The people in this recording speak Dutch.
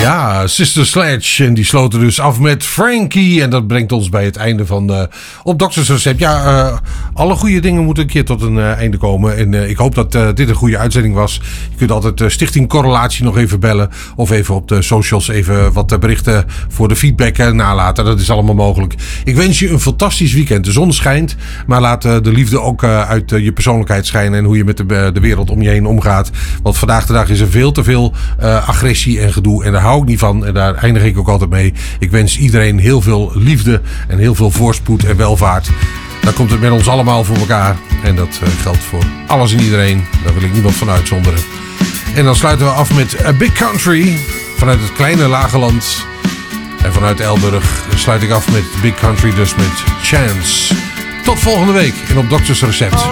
Ja, Sister Sledge. En die sloten dus af met Frankie. En dat brengt ons bij het einde van Op Dokters Recept. Ja, alle goede dingen moeten een keer tot een einde komen. En ik hoop dat dit een goede uitzending was. Je kunt altijd Stichting Correlatie nog even bellen. Of even op de socials even wat berichten voor de feedback nalaten. Dat is allemaal mogelijk. Ik wens je een fantastisch weekend. De zon schijnt. Maar laat de liefde ook uit je persoonlijkheid schijnen. En hoe je met de wereld om je heen omgaat. Want vandaag de dag is er veel te veel agressie en gedoe. En daar hou ik niet van. En daar eindig ik ook altijd mee. Ik wens iedereen heel veel liefde. En heel veel voorspoed en welvaart. Dan komt het met ons allemaal voor elkaar. En dat geldt voor alles en iedereen. Daar wil ik niemand van uitzonderen. En dan sluiten we af met A Big Country. Vanuit het kleine lage land. En vanuit Elburg sluit ik af met Big Country. Dus met Chance. Tot volgende week in Op Dokters Recept.